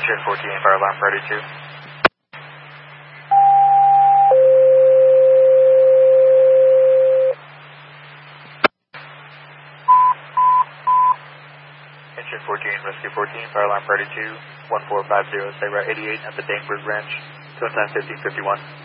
Engine 14, fire alarm priority 2. Engine 14, rescue 14, fire alarm priority 2, 1450, stay route 88 at the Dangberg Ranch, 2 time 1551.